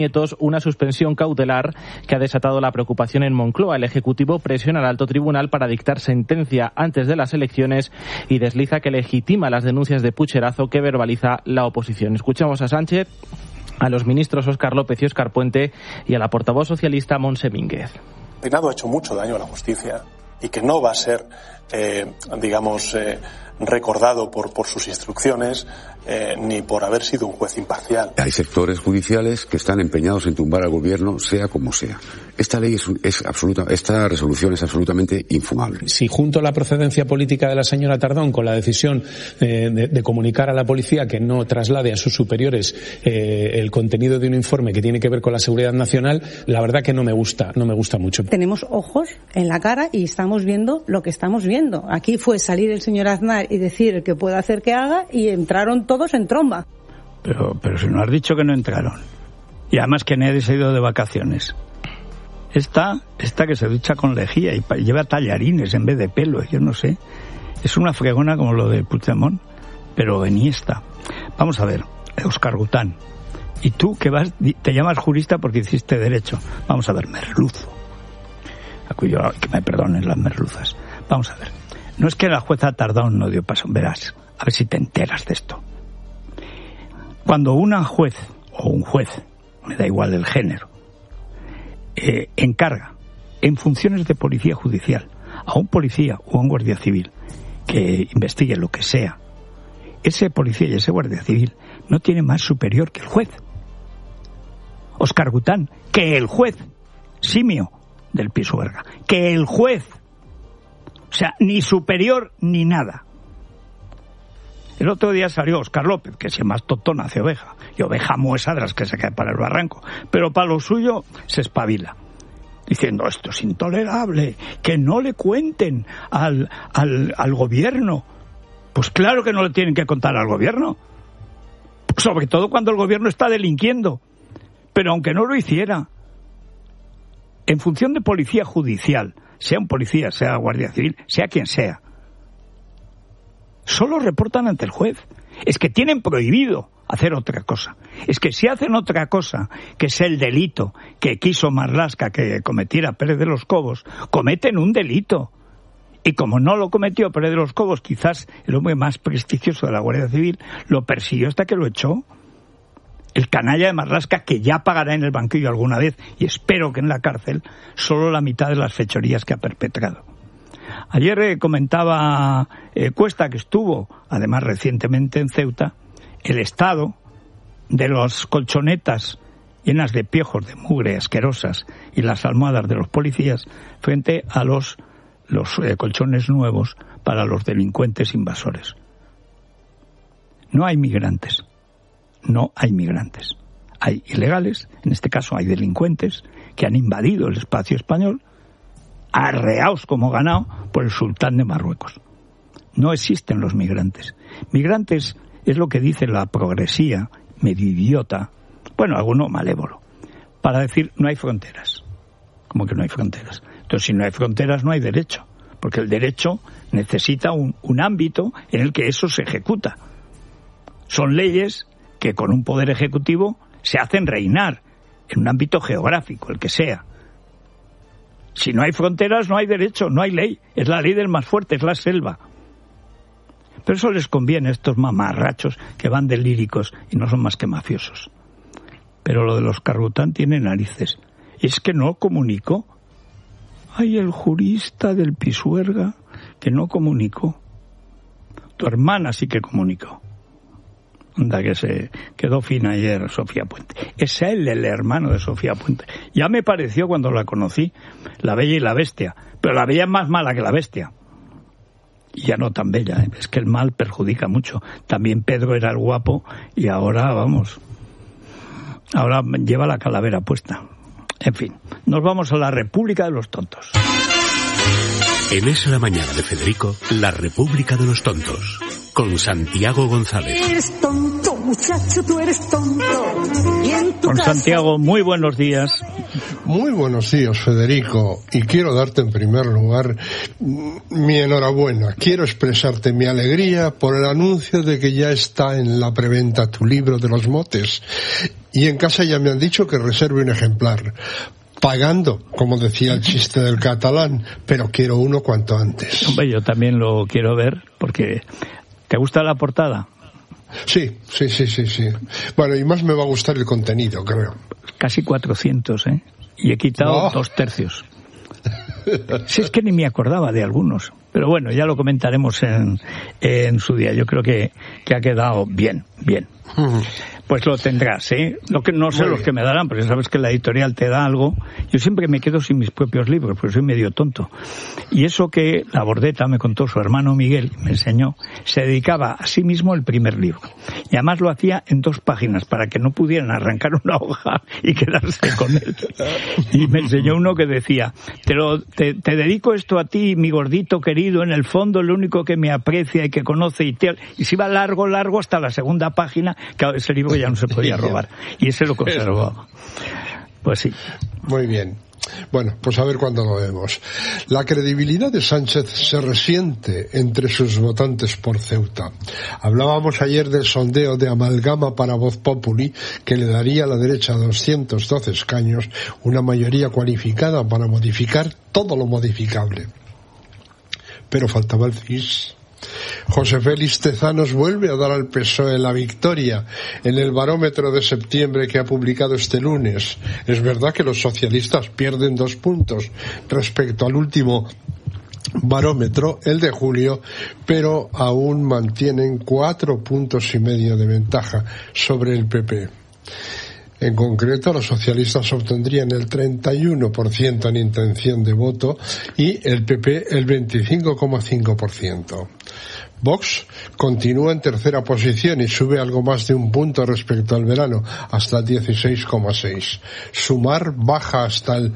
Nietos una suspensión cautelar que ha desatado la preocupación en Moncloa. El Ejecutivo presiona al alto tribunal para dictar sentencia antes de las elecciones y desliza que legitima las denuncias de pucherazo que verbaliza la oposición. Escuchamos a Sánchez, a los ministros Óscar López y Óscar Puente y a la portavoz socialista Montse Mínguez. El peinado ha hecho mucho daño a la justicia y que no va a ser, recordado por sus instrucciones ni por haber sido un juez imparcial. Hay sectores judiciales que están empeñados en tumbar al gobierno, sea como sea. Esta resolución es absolutamente infumable. Si junto la procedencia política de la señora Tardón con la decisión de comunicar a la policía que no traslade a sus superiores el contenido de un informe que tiene que ver con la seguridad nacional, la verdad que no me gusta mucho. Tenemos ojos en la cara y estamos viendo lo que estamos viendo. Aquí fue salir el señor Aznar y decir el que pueda hacer que haga y entraron todos en tromba. Pero si no has dicho que no entraron. Y además que nadie se ha ido de vacaciones. Esta que se ducha con lejía y lleva tallarines en vez de pelo, yo no sé. Es una fregona como lo de Puigdemont, pero eniesta. Vamos a ver, Óscar Gután. Y tú que te llamas jurista porque hiciste derecho. Vamos a ver, merluzo. Que me perdonen las merluzas. Vamos a ver. No es que la jueza Tardón no dio paso. Verás, a ver si te enteras de esto. Cuando una juez o un juez, me da igual el género, encarga en funciones de policía judicial a un policía o a un guardia civil que investigue lo que sea, ese policía y ese guardia civil no tiene más superior que el juez. Óscar Gután, que el juez, simio del Pisuerga, que el juez, o sea, ni superior ni nada. El otro día salió Óscar López, que si es más totón hace oveja, y oveja muesa de las que se cae para el barranco, pero para lo suyo se espabila, diciendo esto es intolerable, que no le cuenten al gobierno. Pues claro que no le tienen que contar al gobierno, sobre todo cuando el gobierno está delinquiendo, pero aunque no lo hiciera, en función de policía judicial, sea un policía, sea guardia civil, sea quien sea, solo reportan ante el juez. Es que tienen prohibido hacer otra cosa. Es que si hacen otra cosa, que es el delito que quiso Marlaska que cometiera Pérez de los Cobos, cometen un delito. Y como no lo cometió Pérez de los Cobos, quizás el hombre más prestigioso de la Guardia Civil, lo persiguió hasta que lo echó. El canalla de Marlaska, que ya pagará en el banquillo alguna vez, y espero que en la cárcel, solo la mitad de las fechorías que ha perpetrado. Ayer comentaba Cuesta, que estuvo, además recientemente en Ceuta, el estado de las colchonetas llenas de piojos, de mugre asquerosas, y las almohadas de los policías frente a los colchones nuevos para los delincuentes invasores. No hay migrantes. No hay migrantes. Hay ilegales, en este caso hay delincuentes, que han invadido el espacio español, arreados como ganado por el sultán de Marruecos. No existen los migrantes. Migrantes es lo que dice la progresía, medio idiota, bueno, alguno malévolo, para decir no hay fronteras. ¿Cómo que no hay fronteras? Entonces, si no hay fronteras, no hay derecho, porque el derecho necesita un ámbito en el que eso se ejecuta. Son leyes que con un poder ejecutivo se hacen reinar en un ámbito geográfico, el que sea. Si no hay fronteras, no hay derecho, no hay ley. Es la ley del más fuerte, es la selva. Pero eso les conviene a estos mamarrachos que van de líricos y no son más que mafiosos. Pero lo de los Carrután tiene narices. Es que no comunicó. Ay, el jurista del Pisuerga que no comunicó. Tu hermana sí que comunicó. Anda, que se quedó fina ayer Sofía Puente. Es él el hermano de Sofía Puente. Ya me pareció cuando la conocí, La Bella y la Bestia. Pero la Bella es más mala que la Bestia. Y ya no tan bella, ¿eh? Es que el mal perjudica mucho. También Pedro era el guapo y ahora, vamos, ahora lleva la calavera puesta. En fin, nos vamos a la República de los Tontos. En Es la Mañana de Federico, la República de los Tontos, con Santiago González. Eres tonto, muchacho, tú eres tonto. Y en tu Don casa... Santiago, muy buenos días. Muy buenos días, Federico, y quiero darte en primer lugar mi enhorabuena. Quiero expresarte mi alegría por el anuncio de que ya está en la preventa tu libro de los motes. Y en casa ya me han dicho que reserve un ejemplar. Pagando, como decía el chiste del catalán, pero quiero uno cuanto antes. Hombre, yo también lo quiero ver, porque... ¿Te gusta la portada? Sí. Bueno, y más me va a gustar el contenido, creo. Casi 400, ¿eh? Y he quitado 2/3. Si es que ni me acordaba de algunos. Pero bueno, ya lo comentaremos en su día. Yo creo que ha quedado bien. Pues lo tendrás, ¿eh? No sé los que me darán, porque sabes que la editorial te da algo. Yo siempre me quedo sin mis propios libros, porque soy medio tonto. Y eso que la Bordeta me contó su hermano Miguel, me enseñó, se dedicaba a sí mismo el primer libro. Y además lo hacía en 2 páginas, para que no pudieran arrancar una hoja y quedarse con él. Y me enseñó uno que decía, te dedico esto a ti, mi gordito querido, en el fondo el único que me aprecia y que conoce y tal. Y se iba largo hasta la segunda página, que ese libro ya no se podía robar. Y ese lo conservaba. Pues sí. Muy bien. Bueno, pues a ver cuándo lo vemos. La credibilidad de Sánchez se resiente entre sus votantes por Ceuta. Hablábamos ayer del sondeo de Amalgama para Voz Populi, que le daría a la derecha 212 escaños, una mayoría cualificada para modificar todo lo modificable. Pero faltaba el CIS. José Félix Tezanos vuelve a dar al PSOE la victoria en el barómetro de septiembre que ha publicado este lunes. Es verdad que los socialistas pierden 2 puntos respecto al último barómetro, el de julio, pero aún mantienen 4,5 puntos de ventaja sobre el PP. En concreto, los socialistas obtendrían el 31% en intención de voto y el PP el 25,5%. Vox continúa en tercera posición y sube algo más de 1 punto respecto al verano, hasta el 16,6. Sumar baja hasta el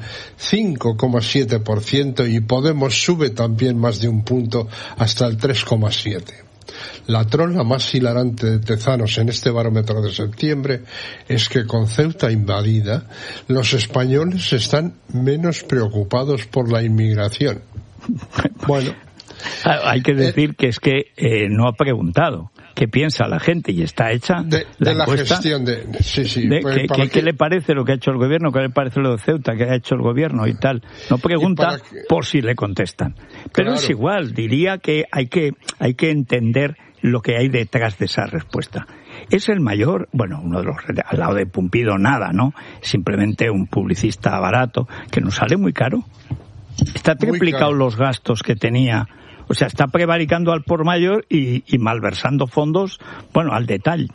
5,7% y Podemos sube también más de 1 punto hasta el 3,7%. La trola más hilarante de Tezanos en este barómetro de septiembre es que con Ceuta invadida, los españoles están menos preocupados por la inmigración. Bueno, hay que decir que es que no ha preguntado qué piensa la gente y está hecha de la gestión de... Sí. ¿Qué le parece lo que ha hecho el gobierno? ¿Qué le parece lo de Ceuta que ha hecho el gobierno y tal? No pregunta por si le contestan. Pero claro, es igual, diría que hay que entender lo que hay detrás de esa respuesta. Es el mayor, uno de los, al lado de Pumpido nada, ¿no? Simplemente un publicista barato que nos sale muy caro. Está triplicado los gastos que tenía. O sea, está prevaricando al por mayor y malversando fondos, al detalle.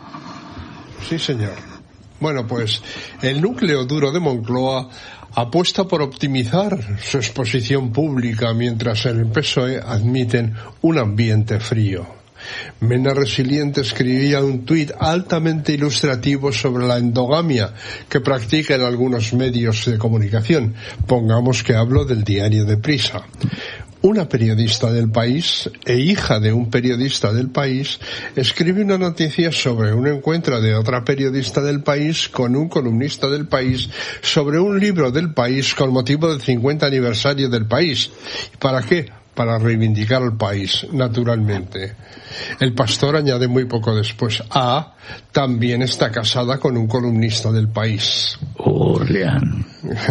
Sí, señor. Bueno, pues el núcleo duro de Moncloa apuesta por optimizar su exposición pública, mientras en el PSOE admiten un ambiente frío. Mena Resiliente escribía un tuit altamente ilustrativo sobre la endogamia que practican algunos medios de comunicación. Pongamos que hablo del diario Deprisa. Una periodista del País e hija de un periodista del País escribe una noticia sobre un encuentro de otra periodista del País con un columnista del País sobre un libro del País con motivo del 50 aniversario del País. ¿Para qué? Para reivindicar al país, naturalmente. El Pastor añade muy poco después, también está casada con un columnista del País. Urlian.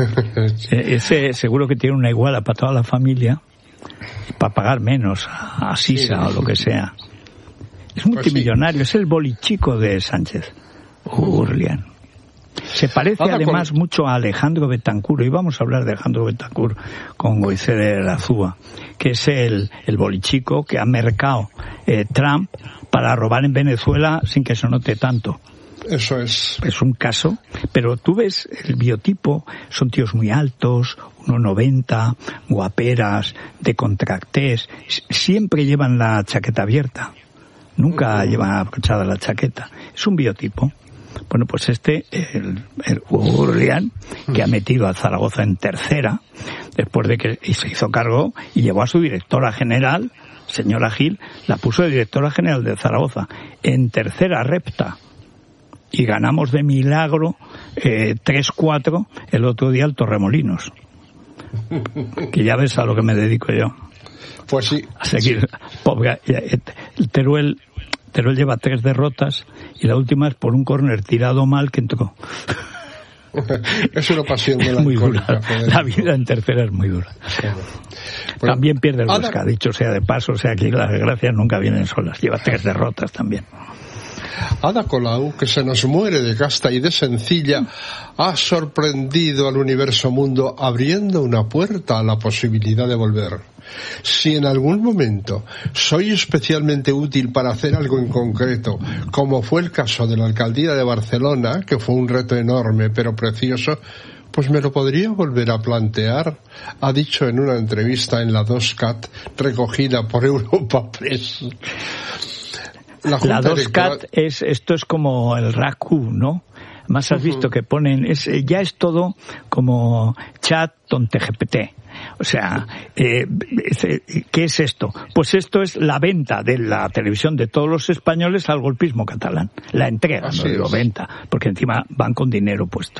Ese seguro que tiene una iguala para toda la familia, para pagar menos a Sisa o lo que sea. Es multimillonario, es el bolichico de Sánchez. Urlian. Se parece además mucho a Alejandro Betancur, y vamos a hablar de Alejandro Betancur con Goize de la Zúa, que es el bolichico que ha mercado Trump para robar en Venezuela sin que se note tanto. Eso es. Es un caso, pero tú ves el biotipo, son tíos muy altos, 1,90, guaperas, de contractés, siempre llevan la chaqueta abierta, nunca llevan abrochada la chaqueta, es un biotipo. Bueno, pues el Urlian, que ha metido a Zaragoza en tercera, después de que se hizo cargo y llevó a su directora general, señora Gil, la puso de directora general de Zaragoza, en tercera repta. y ganamos de milagro 3-4 el otro día al Torremolinos. Que ya ves a lo que me dedico yo. Pues sí. A seguir. Pobre, el Teruel lleva 3 derrotas y la última es por un córner tirado mal que entró. Es una pasión de la muy dura. La vida en tercera es muy dura. Bueno, también pierde el Huesca, dicho sea de paso, o sea que las desgracias nunca vienen solas. Lleva 3 derrotas también. Ada Colau, que se nos muere de casta y de sencilla, ha sorprendido al universo mundo abriendo una puerta a la posibilidad de volver. Si en algún momento soy especialmente útil para hacer algo en concreto, como fue el caso de la alcaldía de Barcelona, que fue un reto enorme pero precioso, pues me lo podría volver a plantear, ha dicho en una entrevista en la 2CAT recogida por Europa Press. La 2CAT esto es como el RACU, ¿no? Más has visto que ponen, ya es todo como chat con TGPT. O sea, ¿qué es esto? Pues esto es la venta de la televisión de todos los españoles al golpismo catalán. La entrega, no digo venta, porque encima van con dinero puesto.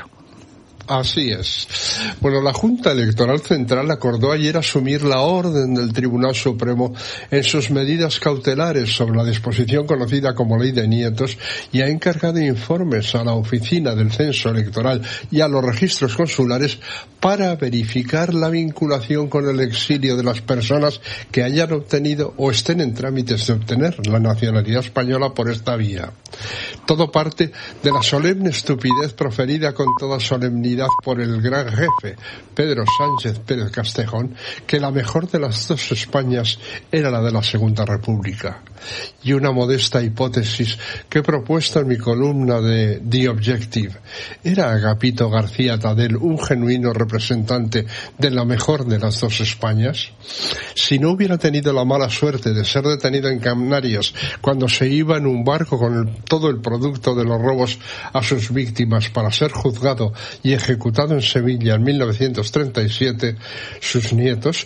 Así es. Bueno, la Junta Electoral Central acordó ayer asumir la orden del Tribunal Supremo en sus medidas cautelares sobre la disposición conocida como Ley de Nietos y ha encargado informes a la Oficina del Censo Electoral y a los registros consulares para verificar la vinculación con el exilio de las personas que hayan obtenido o estén en trámites de obtener la nacionalidad española por esta vía. Todo parte de la solemne estupidez proferida con toda solemnidad por el gran jefe Pedro Sánchez Pérez Castejón, que la mejor de las dos Españas era la de la Segunda República. Y una modesta hipótesis que he propuesto en mi columna de The Objective. ¿Era Agapito García Tadel un genuino representante de la mejor de las dos Españas? Si no hubiera tenido la mala suerte de ser detenido en Canarias cuando se iba en un barco con todo el producto de los robos a sus víctimas para ser juzgado y ejecutado en Sevilla en 1937, sus nietos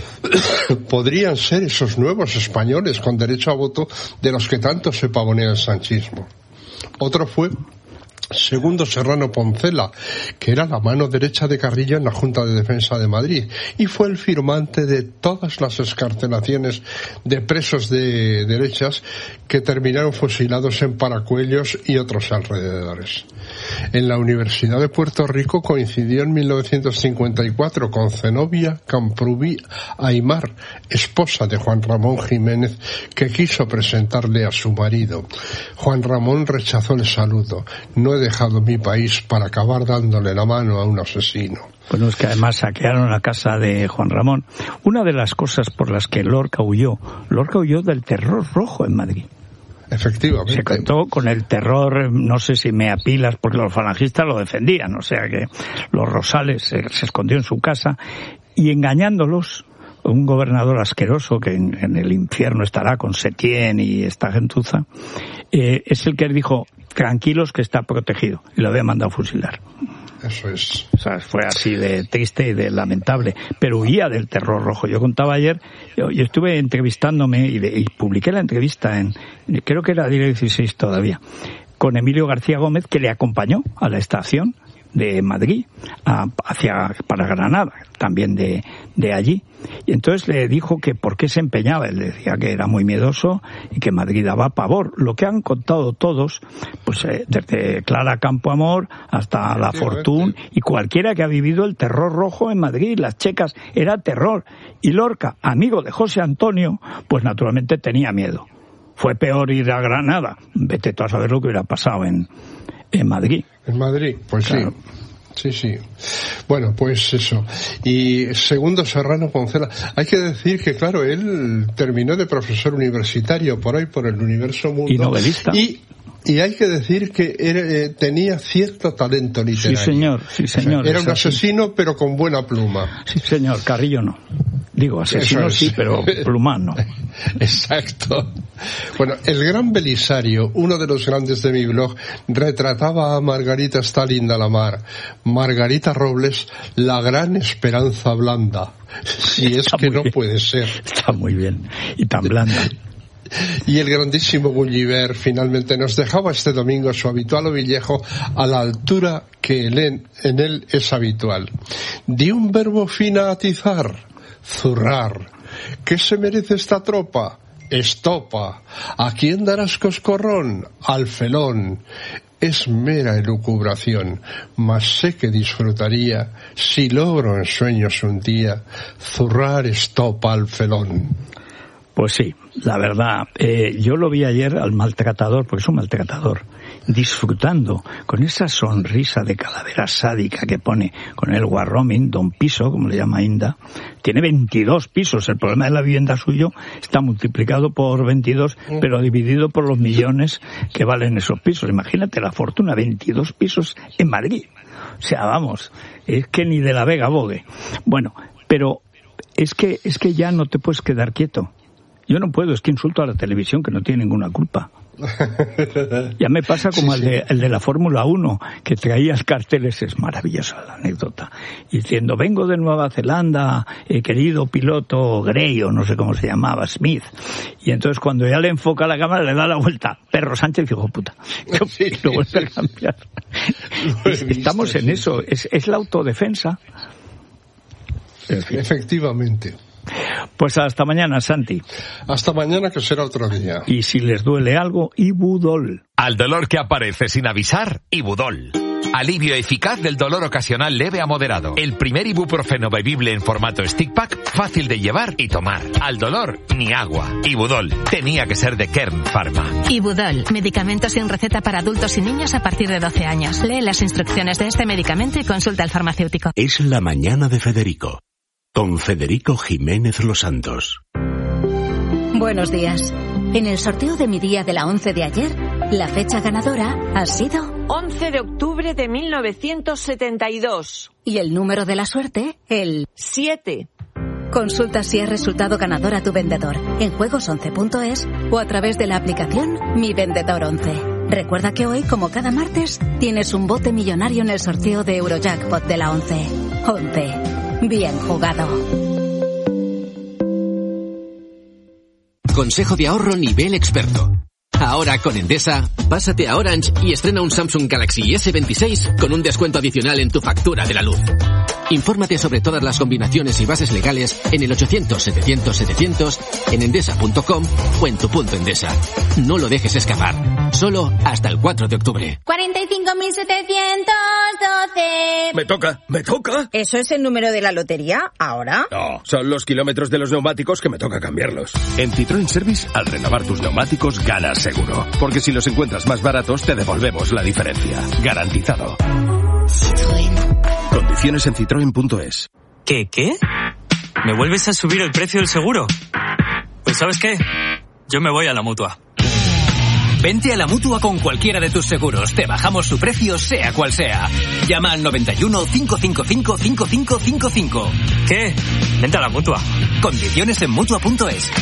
podrían ser esos nuevos españoles con derecho a voto de los que tanto se pavonea el sanchismo. Otro fue Segundo Serrano Poncela, que era la mano derecha de Carrillo en la Junta de Defensa de Madrid y fue el firmante de todas las excarcelaciones de presos de derechas que terminaron fusilados en Paracuellos y otros alrededores. En la Universidad de Puerto Rico coincidió en 1954 con Zenobia Camprubí Aymar, esposa de Juan Ramón Jiménez, que quiso presentarle a su marido. Juan Ramón rechazó el saludo. No he dejado mi país para acabar dándole la mano a un asesino. Bueno, es que además saquearon la casa de Juan Ramón. Una de las cosas por las que Lorca huyó del terror rojo en Madrid. Efectivamente. Se contó con el terror, no sé si me apilas, porque los falangistas lo defendían, o sea que los Rosales se escondió en su casa y engañándolos, un gobernador asqueroso que en el infierno estará con Setién y esta gentuza, es el que dijo, tranquilos que está protegido, y lo había mandado a fusilar. Eso es. O sea, fue así de triste y de lamentable, pero huía del terror rojo. Yo contaba ayer, yo estuve entrevistándome y publiqué la entrevista creo que era Día 16 todavía, con Emilio García Gómez, que le acompañó a la estación de Madrid para Granada, también de allí. Y entonces le dijo que por qué se empeñaba. Él decía que era muy miedoso y que Madrid daba pavor. Lo que han contado todos, pues desde Clara Campoamor hasta La Fortune y cualquiera que ha vivido el terror rojo en Madrid, las checas, era terror. Y Lorca, amigo de José Antonio, pues naturalmente tenía miedo. Fue peor ir a Granada. Vete tú a saber lo que hubiera pasado en Madrid. En Madrid, pues claro. Sí. Bueno, pues eso. Y Segundo Serrano Poncela. Hay que decir que, claro, él terminó de profesor universitario por ahí, por el universo mundo. Y novelista. Y hay que decir que tenía cierto talento literario. Sí, señor. Era un asesino, pero con buena pluma. Sí, señor. Carrillo no. Digo, asesino sí, pero plumán no. Exacto. Bueno, el gran Belisario, uno de los grandes de mi blog, retrataba a Margarita Stalin de la Mar. Margarita Robles, la gran esperanza blanda. Si es que no puede ser. Está muy bien. Y tan blanda. Y el grandísimo Gulliver finalmente nos dejaba este domingo su habitual ovillejo a la altura que en él es habitual. Di un verbo fina a atizar, zurrar. ¿Qué se merece esta tropa? Estopa. ¿A quién darás coscorrón? Al felón. Es mera elucubración, mas sé que disfrutaría, si logro en sueños un día, zurrar estopa al felón. Pues sí, la verdad, yo lo vi ayer al maltratador, porque es un maltratador, disfrutando con esa sonrisa de calavera sádica que pone con el warroming, don Piso, como le llama Inda. Tiene 22 pisos, el problema de la vivienda suyo está multiplicado por 22, pero dividido por los millones que valen esos pisos. Imagínate la fortuna, 22 pisos en Madrid. O sea, vamos, es que ni de la Vega bogue. Bueno, pero es que ya no te puedes quedar quieto. Yo no puedo, es que insulto a la televisión, que no tiene ninguna culpa. Ya me pasa como el de la Fórmula 1, que traía carteles, es maravillosa la anécdota, diciendo, vengo de Nueva Zelanda, querido piloto Gray, o no sé cómo se llamaba, Smith. Y entonces cuando ya le enfoca la cámara, le da la vuelta, Perro Sánchez, y dijo, puta, y lo vuelve a cambiar. Estamos en eso, es la autodefensa. Efectivamente. Pues hasta mañana, Santi. Hasta mañana, que será otro día. Y si les duele algo, Ibudol. Al dolor que aparece sin avisar, Ibudol. Alivio eficaz del dolor ocasional leve a moderado. El primer ibuprofeno bebible en formato stick pack, fácil de llevar y tomar. Al dolor, ni agua. Ibudol. Tenía que ser de Kern Pharma. Ibudol. Medicamento sin receta para adultos y niños a partir de 12 años. Lee las instrucciones de este medicamento y consulta al farmacéutico. Es la mañana de Federico. Con Federico Jiménez Los Santos. Buenos días. En el sorteo de mi día de la 11 de ayer, la fecha ganadora ha sido 11 de octubre de 1972. Y el número de la suerte, el 7. Consulta si es resultado ganador a tu vendedor en juegos11.es o a través de la aplicación Mi Vendedor 11. Recuerda que hoy, como cada martes, tienes un bote millonario en el sorteo de Eurojackpot de la 11. 11. Bien jugado. Consejo de ahorro nivel experto. Ahora con Endesa, pásate a Orange y estrena un Samsung Galaxy S26 con un descuento adicional en tu factura de la luz. Infórmate sobre todas las combinaciones y bases legales en el 800-700-700, en endesa.com o en tu punto Endesa. No lo dejes escapar. Solo hasta el 4 de octubre. 45.712. Me toca. ¿Eso es el número de la lotería ahora? No, son los kilómetros de los neumáticos que me toca cambiarlos. En Citroën Service, al renovar tus neumáticos, ganas seguro. Porque si los encuentras más baratos, te devolvemos la diferencia. Garantizado. Citroën. Condiciones en citroen.es. ¿Qué? ¿Me vuelves a subir el precio del seguro? Pues ¿sabes qué? Yo me voy a la Mutua. Vente a la Mutua con cualquiera de tus seguros. Te bajamos su precio, sea cual sea. Llama al 91 555 5555. ¿Qué? Vente a la Mutua. Condiciones en Mutua.es.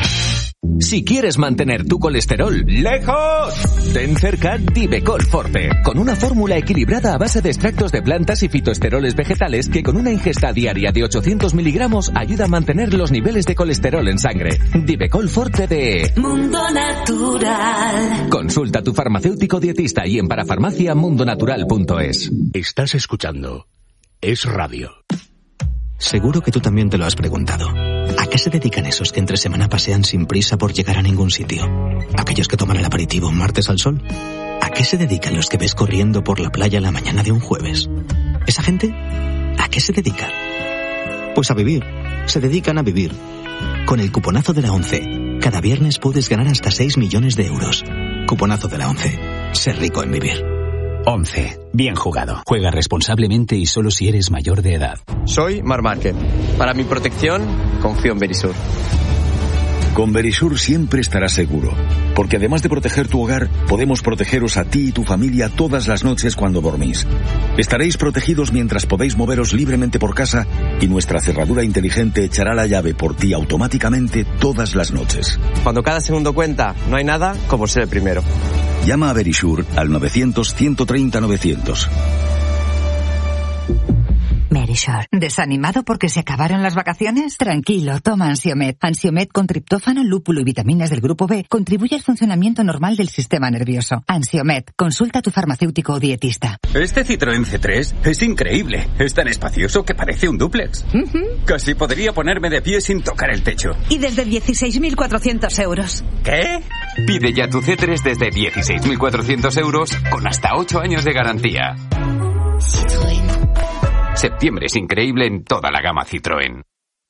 Si quieres mantener tu colesterol lejos, ten cerca Divecol Forte, con una fórmula equilibrada a base de extractos de plantas y fitoesteroles vegetales que con una ingesta diaria de 800 miligramos ayuda a mantener los niveles de colesterol en sangre. Divecol Forte de Mundo Natural. Consulta a tu farmacéutico dietista y en parafarmacia mundonatural.es. Estás escuchando Es Radio. Seguro que tú también te lo has preguntado. ¿A qué se dedican esos que entre semana pasean sin prisa por llegar a ningún sitio? ¿Aquellos que toman el aperitivo un martes al sol? ¿A qué se dedican los que ves corriendo por la playa la mañana de un jueves? ¿Esa gente? ¿A qué se dedica? Pues a vivir. Se dedican a vivir. Con el cuponazo de la 11, cada viernes puedes ganar hasta 6 millones de euros. Cuponazo de la 11. Ser rico en vivir. 11. Bien jugado. Juega responsablemente y solo si eres mayor de edad. Soy Marc Márquez. Para mi protección, confío en Verisur. Con Verisur siempre estarás seguro, porque además de proteger tu hogar, podemos protegeros a ti y tu familia todas las noches cuando dormís. Estaréis protegidos mientras podéis moveros libremente por casa y nuestra cerradura inteligente echará la llave por ti automáticamente todas las noches. Cuando cada segundo cuenta, no hay nada como ser el primero. Llama a Verisur al 900 130 900. Verisure. ¿Desanimado porque se acabaron las vacaciones? Tranquilo, toma Ansiomed. Ansiomed con triptófano, lúpulo y vitaminas del grupo B contribuye al funcionamiento normal del sistema nervioso. Ansiomed, consulta a tu farmacéutico o dietista. Este Citroën C3 es increíble. Es tan espacioso que parece un dúplex. Casi podría ponerme de pie sin tocar el techo. Y desde 16.400 euros. ¿Qué? Pide ya tu C3 desde 16.400 euros con hasta 8 años de garantía. Citroën. Septiembre es increíble en toda la gama Citroën.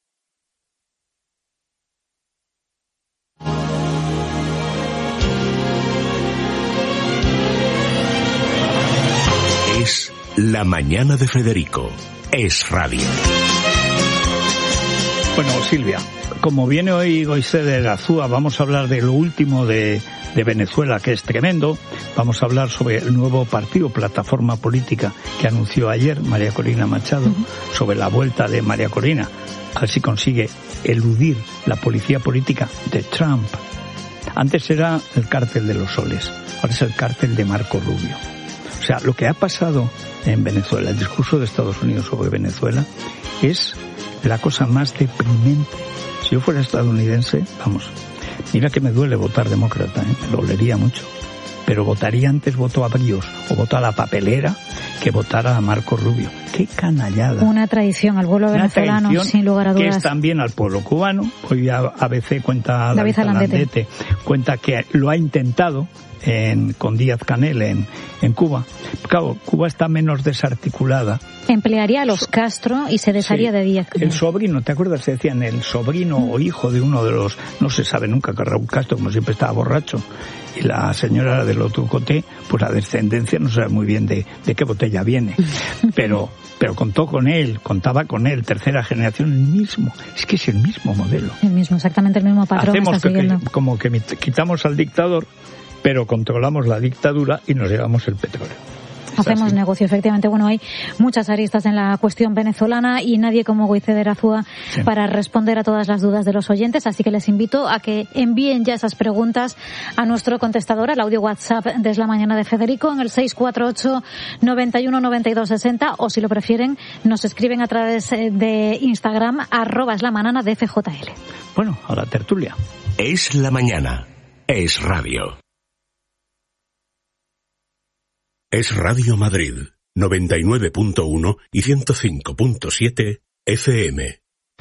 Es La Mañana de Federico. Es radio. Bueno, Silvia, como viene hoy Goize Azúa, vamos a hablar de lo último de Venezuela, que es tremendo. Vamos a hablar sobre el nuevo partido, plataforma política, que anunció ayer María Corina Machado, sobre la vuelta de María Corina, a ver si consigue eludir la policía política de Trump. Antes era el cártel de los soles, ahora es el cártel de Marco Rubio. O sea, lo que ha pasado en Venezuela, el discurso de Estados Unidos sobre Venezuela, es la cosa más deprimente. Si yo fuera estadounidense, vamos, mira que me duele votar demócrata, me dolería mucho, pero votaría antes voto a Bríos o voto a la papelera que votar a Marco Rubio. ¡Qué canallada! Una traición al pueblo venezolano, sin lugar a dudas. Que es también al pueblo cubano. Hoy ABC cuenta, David Alandete cuenta que lo ha intentado con Díaz-Canel en Cuba. Claro, Cuba está menos desarticulada. Emplearía a los Castro y se desharía de Díaz-Canel. El sobrino, ¿te acuerdas? Se decían el sobrino o hijo de uno de los... No se sabe nunca, que Raúl Castro, como siempre, estaba borracho. Y la señora del otro coté, pues la descendencia no sabe muy bien de qué botella viene. Pero contaba con él, tercera generación, el mismo. Es que es el mismo modelo. El mismo, exactamente el mismo patrón. Hacemos como que quitamos al dictador, pero controlamos la dictadura y nos llevamos el petróleo. Hacemos negocio, efectivamente. Bueno, hay muchas aristas en la cuestión venezolana y nadie como Goize Azúa para responder a todas las dudas de los oyentes, así que les invito a que envíen ya esas preguntas a nuestro contestador, al audio WhatsApp de Es la Mañana de Federico, en el 648 91 92 60, o si lo prefieren, nos escriben a través de Instagram, @eslamana de FJL. Bueno, a la tertulia. Es la Mañana. Es radio. Es Radio Madrid, 99.1 y 105.7 FM.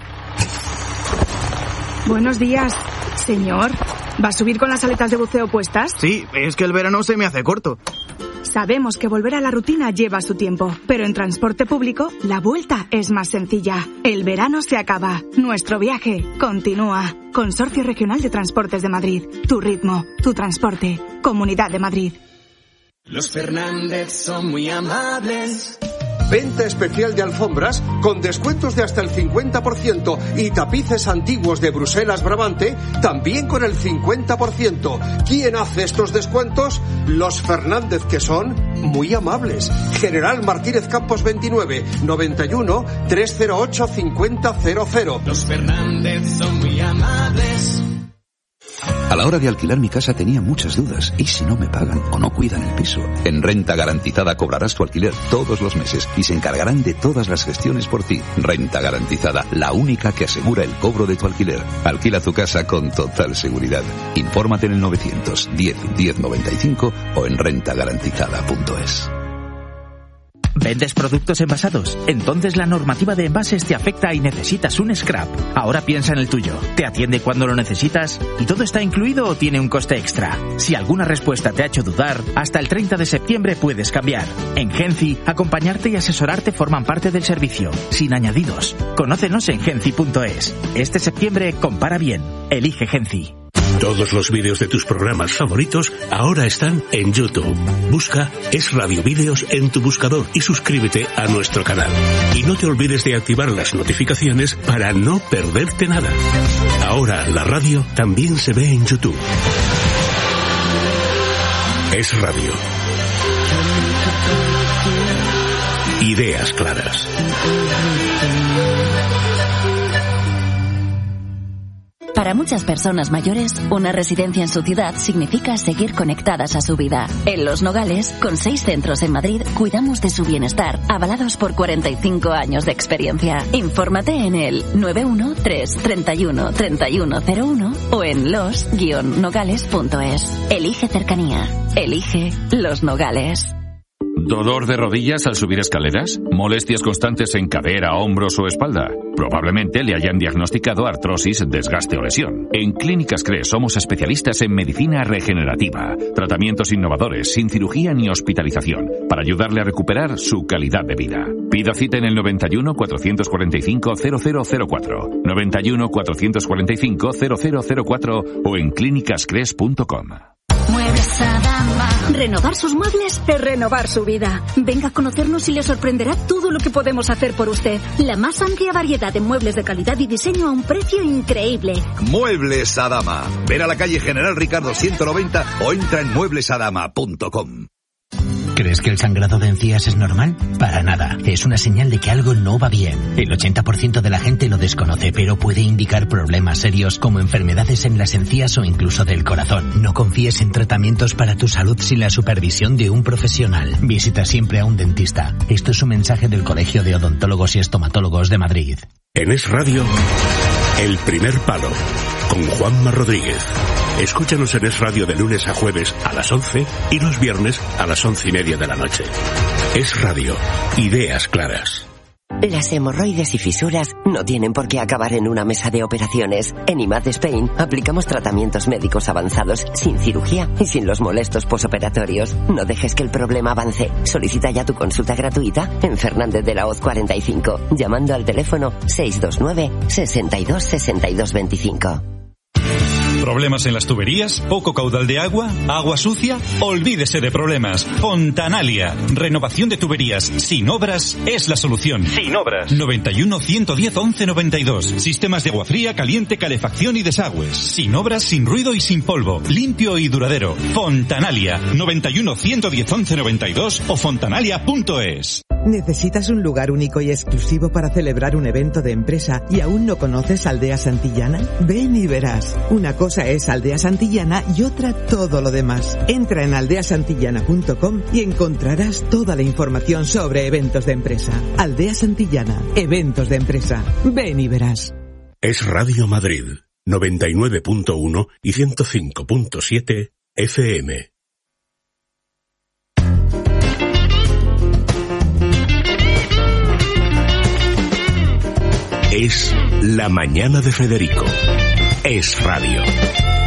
Buenos días, señor. ¿Va a subir con las aletas de buceo puestas? Sí, es que el verano se me hace corto. Sabemos que volver a la rutina lleva su tiempo, pero en transporte público la vuelta es más sencilla. El verano se acaba, nuestro viaje continúa. Consorcio Regional de Transportes de Madrid. Tu ritmo, tu transporte. Comunidad de Madrid. Los Fernández son muy amables. Venta especial de alfombras con descuentos de hasta el 50% y tapices antiguos de Bruselas Brabante también con el 50%. ¿Quién hace estos descuentos? Los Fernández, que son muy amables. General Martínez Campos 29, 91 308 5000. Los Fernández son muy amables. A la hora de alquilar mi casa tenía muchas dudas. ¿Y si no me pagan o no cuidan el piso? En Renta Garantizada cobrarás tu alquiler todos los meses y se encargarán de todas las gestiones por ti. Renta Garantizada, la única que asegura el cobro de tu alquiler. Alquila tu casa con total seguridad. Infórmate en el 910 1095 o en rentagarantizada.es. ¿Vendes productos envasados? Entonces la normativa de envases te afecta y necesitas un scrap. Ahora piensa en el tuyo. ¿Te atiende cuando lo necesitas? ¿Y todo está incluido o tiene un coste extra? Si alguna respuesta te ha hecho dudar, hasta el 30 de septiembre puedes cambiar. En Genci, acompañarte y asesorarte forman parte del servicio, sin añadidos. Conócenos en genci.es. Este septiembre compara bien. Elige Genci. Todos los vídeos de tus programas favoritos ahora están en YouTube. Busca Es Radio Vídeos en tu buscador y suscríbete a nuestro canal. Y no te olvides de activar las notificaciones para no perderte nada. Ahora la radio también se ve en YouTube. Es Radio. Ideas claras. Para Para muchas personas mayores, una residencia en su ciudad significa seguir conectadas a su vida. En Los Nogales, con 6 centros en Madrid, cuidamos de su bienestar, avalados por 45 años de experiencia. Infórmate en el 913-31-3101 o en los-nogales.es. Elige cercanía. Elige Los Nogales. ¿Dolor de rodillas al subir escaleras? ¿Molestias constantes en cadera, hombros o espalda? Probablemente le hayan diagnosticado artrosis, desgaste o lesión. En Clínicas CRE somos especialistas en medicina regenerativa, tratamientos innovadores, sin cirugía ni hospitalización, para ayudarle a recuperar su calidad de vida. Pida cita en el 91 445 0004, 91 445 0004 o en clínicascres.com. Muebles Adama. Renovar sus muebles es renovar su vida. Venga a conocernos y le sorprenderá todo lo que podemos hacer por usted. La más amplia variedad de muebles de calidad y diseño a un precio increíble. Muebles Adama. Ven a la calle General Ricardo 190 o entra en mueblesadama.com. ¿Crees que el sangrado de encías es normal? Para nada. Es una señal de que algo no va bien. El 80% de la gente lo desconoce, pero puede indicar problemas serios como enfermedades en las encías o incluso del corazón. No confíes en tratamientos para tu salud sin la supervisión de un profesional. Visita siempre a un dentista. Esto es un mensaje del Colegio de Odontólogos y Estomatólogos de Madrid. En Es Radio, El Primer Palo, con Juanma Rodríguez. Escúchanos en Es Radio de lunes a jueves a las 11 y los viernes a las 11:30 de la noche. Es Radio, ideas claras. Las hemorroides y fisuras no tienen por qué acabar en una mesa de operaciones. En IMAD Spain aplicamos tratamientos médicos avanzados sin cirugía y sin los molestos posoperatorios. No dejes que el problema avance. Solicita ya tu consulta gratuita en Fernández de la Hoz 45, llamando al teléfono 629 62 62 25. ¿Problemas en las tuberías? ¿Poco caudal de agua? ¿Agua sucia? Olvídese de problemas. Fontanalia. Renovación de tuberías sin obras es la solución. Sin obras. 91 110 11 92. Sistemas de agua fría, caliente, calefacción y desagües. Sin obras, sin ruido y sin polvo. Limpio y duradero. Fontanalia. 91 110 11 92 o fontanalia.es. ¿Necesitas un lugar único y exclusivo para celebrar un evento de empresa y aún no conoces Aldea Santillana? Ven y verás. Una cosa es Aldea Santillana y otra todo lo demás. Entra en aldeasantillana.com y encontrarás toda la información sobre eventos de empresa. Aldea Santillana, eventos de empresa. Ven y verás. Es Radio Madrid, 99.1 y 105.7 FM. Es la mañana de Federico. Es Radio.